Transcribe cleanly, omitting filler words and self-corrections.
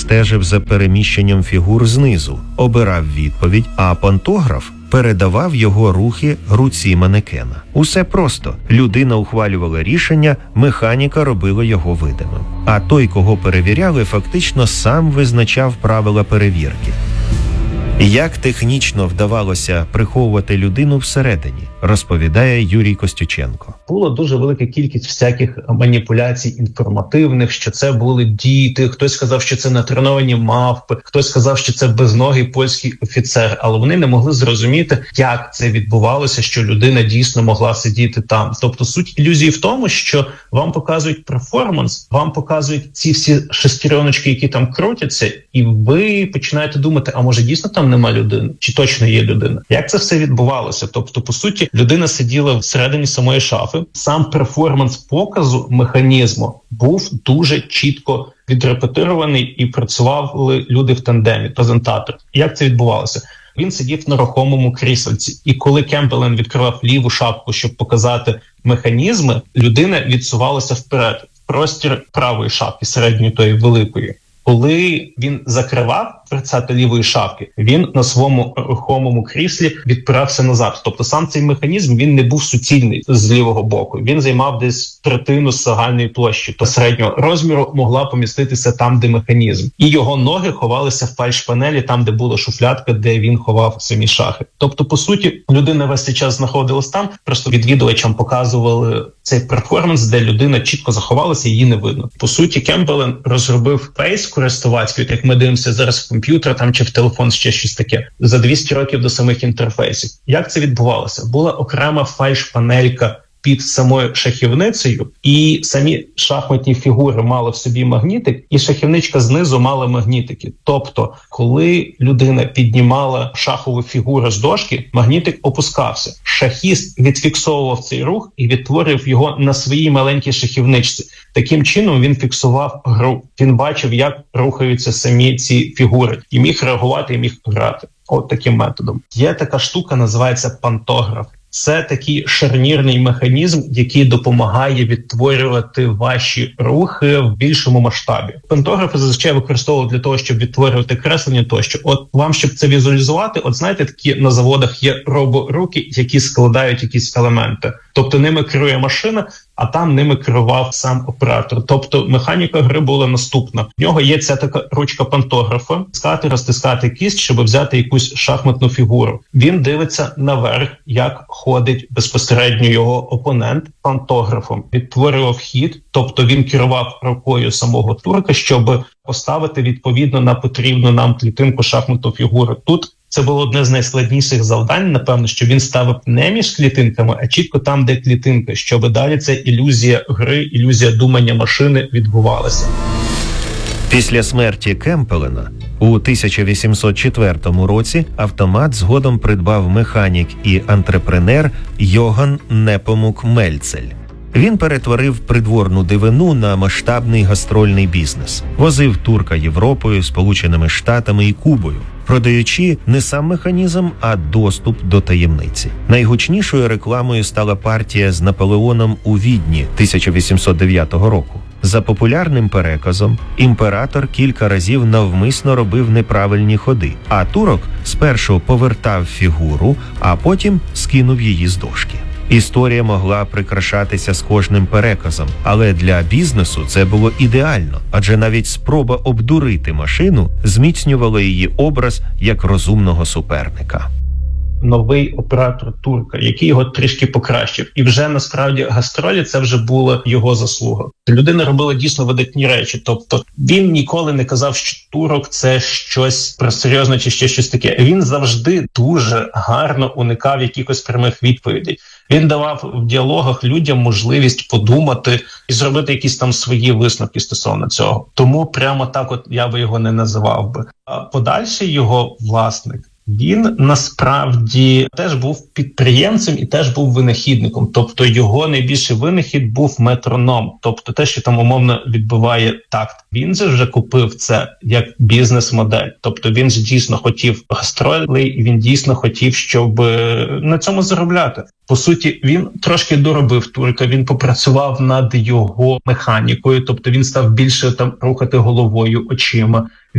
стежив за переміщенням фігур знизу, обирав відповідь, а пантограф передавав його рухи руці манекена. Усе просто. Людина ухвалювала рішення, механіка робила його видимим. А той, кого перевіряли, фактично сам визначав правила перевірки. Як технічно вдавалося приховувати людину всередині, розповідає Юрій Костюченко. Була дуже велика кількість всяких маніпуляцій інформативних, що це були діти, хтось сказав, що це натреновані мавпи, хтось сказав, що це безногий польський офіцер, але вони не могли зрозуміти, як це відбувалося, що людина дійсно могла сидіти там. Тобто суть ілюзії в тому, що вам показують перформанс, вам показують ці всі шестереночки, які там крутяться, і ви починаєте думати, а може дійсно там нема людини? Чи точно є людина? Як це все відбувалося? Тобто, по суті, людина сиділа всередині самої шафи. Сам перформанс показу механізму був дуже чітко відрепетирований і працювали люди в тандемі, презентатор. Як це відбувалося? Він сидів на рухомому кріслиці, і коли Кемпбелен відкривав ліву шапку, щоб показати механізми, людина відсувалася вперед, в простір правої шапки, середньої тої великої. Коли він закривав дверцята лівої шапки, він на своєму рухомому кріслі відпирався назад. Тобто сам цей механізм, він не був суцільний з лівого боку. Він займав десь третину загальної площі. То середнього розміру могла поміститися там, де механізм. І його ноги ховалися в фальш-панелі, там, де була шуфлядка, де він ховав самі шахи. Тобто, по суті, людина весь цей час знаходилась там, просто відвідувачам показували цей перформанс, де людина чітко заховалася, її не видно. По суті, Кемпбелен розробив фейс користувацький, як ми дивимося зараз в комп'ютер там чи в телефон, ще щось таке, за 200 років до самих інтерфейсів. Як це відбувалося? Була окрема фальш-панелька під самою шахівницею, і самі шахматні фігури мали в собі магнітик, і шахівничка знизу мала магнітики. Тобто, коли людина піднімала шахову фігуру з дошки, магнітик опускався. Шахіст відфіксовував цей рух і відтворив його на своїй маленькій шахівничці. Таким чином він фіксував гру. Він бачив, як рухаються самі ці фігури, і міг реагувати, і міг грати. От таким методом. Є така штука, називається пантограф. Це такий шарнірний механізм, який допомагає відтворювати ваші рухи в більшому масштабі. Пантографи зазвичай використовують для того, щоб відтворювати креслення тощо. От вам, щоб це візуалізувати, от знаєте, такі на заводах є роборуки, які складають якісь елементи. Тобто ними керує машина, а там ними керував сам оператор. Тобто механіка гри була наступна. В нього є ця така ручка пантографа, розтискати кість, щоб взяти якусь шахматну фігуру. Він дивиться наверх, як ходить безпосередньо його опонент пантографом. Відтворював хід, тобто він керував рукою самого турка, щоб поставити відповідно на потрібну нам клітинку шахматну фігуру. Тут це було одне з найскладніших завдань, напевно, що він ставив не між клітинками, а чітко там, де клітинка, щоб далі ця ілюзія гри, ілюзія думання машини відбувалася. Після смерті Кемпбелена у 1804 році автомат згодом придбав механік і антрепренер Йоган Непомук Мельцель. Він перетворив придворну дивину на масштабний гастрольний бізнес. Возив турка Європою, Сполученими Штатами і Кубою, продаючи не сам механізм, а доступ до таємниці. Найгучнішою рекламою стала партія з Наполеоном у Відні 1809 року. За популярним переказом, імператор кілька разів навмисно робив неправильні ходи, а турок спершу повертав фігуру, а потім скинув її з дошки. Історія могла прикрашатися з кожним переказом, але для бізнесу це було ідеально, адже навіть спроба обдурити машину зміцнювала її образ як розумного суперника. Новий оператор турка, який його трішки покращив. І вже насправді гастролі це вже була його заслуга. Людина робила дійсно видатні речі. Тобто він ніколи не казав, що турок це щось пресерйозне чи ще щось таке. Він завжди дуже гарно уникав якихось прямих відповідей. Він давав в діалогах людям можливість подумати і зробити якісь там свої висновки стосовно цього. Тому прямо так от я би його не називав би. А подальший його власник, він насправді теж був підприємцем і теж був винахідником. Тобто його найбільший винахід був метроном. Тобто те, що там умовно відбиває такт. Він же вже купив це як бізнес-модель. Тобто він ж дійсно хотів гастролей і він дійсно хотів, щоб на цьому заробляти. По суті, він трошки доробив турка, він попрацював над його механікою. Тобто він став більше там рухати головою, очима.